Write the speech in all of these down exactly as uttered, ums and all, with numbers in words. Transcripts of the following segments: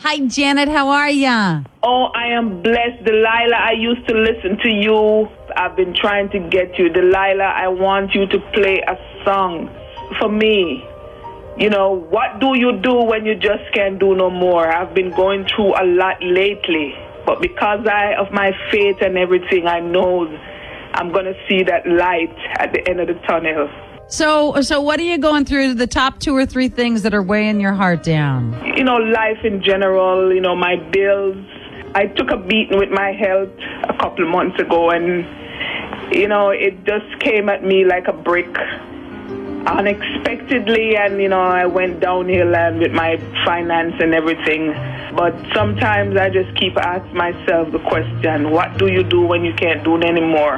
Hi, Janet. How are ya? Oh, I am blessed. Delilah, I used to listen to you. I've been trying to get you. Delilah, I want you to play a song for me. You know, what do you do when you just can't do no more? I've been going through a lot lately. But because I of my faith and everything, I know I'm going to see that light at the end of the tunnel. So, so what are you going through? The top two or three things that are weighing your heart down? You know, life in general, you know, my bills. I took a beating with my health a couple of months ago, and, you know, it just came at me like a brick unexpectedly, and, you know, I went downhill and with my finance and everything. But sometimes I just keep asking myself the question, what do you do when you can't do it anymore?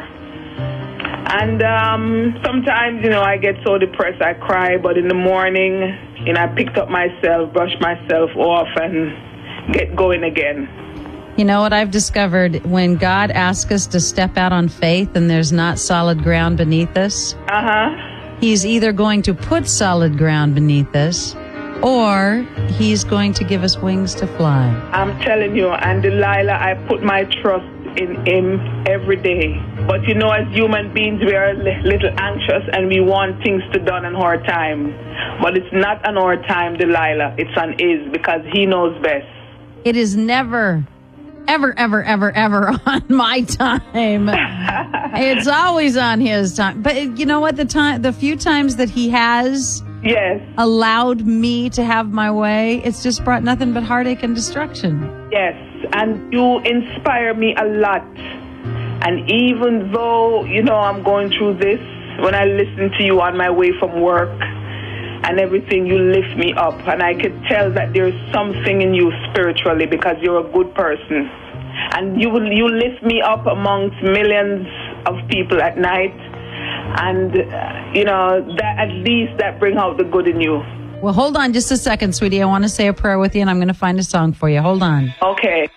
And um, sometimes, you know, I get so depressed I cry, but in the morning, you know, I picked up myself, brushed myself off, and get going again. You know what I've discovered? When God asks us to step out on faith and there's not solid ground beneath us, uh-huh. He's either going to put solid ground beneath us or He's going to give us wings to fly. I'm telling you, and Delilah, I put my trust in Him every day. But you know, as human beings, we are a little anxious and we want things to done in our time. But it's not on our time, Delilah. It's on His, because He knows best. It is never, ever, ever, ever, ever on my time. It's always on His time. But you know what? The time, the few times that He has yes. allowed me to have my way, it's just brought nothing but heartache and destruction. Yes, and you inspire me a lot. And even though, you know, I'm going through this, when I listen to you on my way from work and everything, you lift me up. And I could tell that there's something in you spiritually, because you're a good person. And you will, you lift me up amongst millions of people at night. And, uh, you know, that at least that bring out the good in you. Well, hold on just a second, sweetie. I want to say a prayer with you, and I'm going to find a song for you. Hold on. Okay.